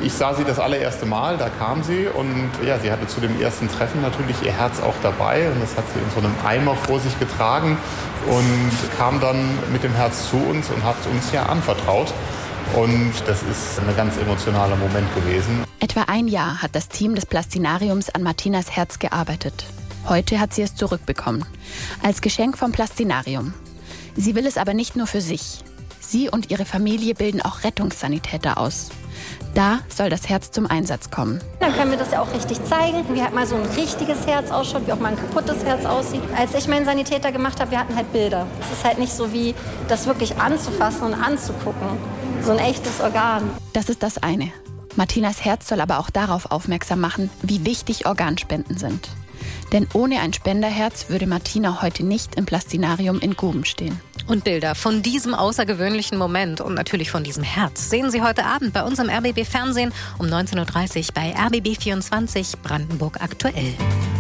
Ich sah sie das allererste Mal, da kam sie und ja, sie hatte zu dem ersten Treffen natürlich ihr Herz auch dabei und das hat sie in so einem Eimer vor sich getragen und kam dann mit dem Herz zu uns und hat uns ja anvertraut. Und das ist ein ganz emotionaler Moment gewesen. Etwa ein Jahr hat das Team des Plastinariums an Martinas Herz gearbeitet. Heute hat sie es zurückbekommen. Als Geschenk vom Plastinarium. Sie will es aber nicht nur für sich. Sie und ihre Familie bilden auch Rettungssanitäter aus. Da soll das Herz zum Einsatz kommen. Dann können wir das ja auch richtig zeigen, wie halt mal so ein richtiges Herz ausschaut, wie auch mal ein kaputtes Herz aussieht. Als ich meinen Sanitäter gemacht habe, wir hatten halt Bilder. Es ist halt nicht so wie das wirklich anzufassen und anzugucken. So ein echtes Organ. Das ist das eine. Martinas Herz soll aber auch darauf aufmerksam machen, wie wichtig Organspenden sind. Denn ohne ein Spenderherz würde Martina heute nicht im Plastinarium in Guben stehen. Und Bilder von diesem außergewöhnlichen Moment und natürlich von diesem Herz sehen Sie heute Abend bei uns im RBB Fernsehen um 19.30 Uhr bei RBB 24 Brandenburg aktuell.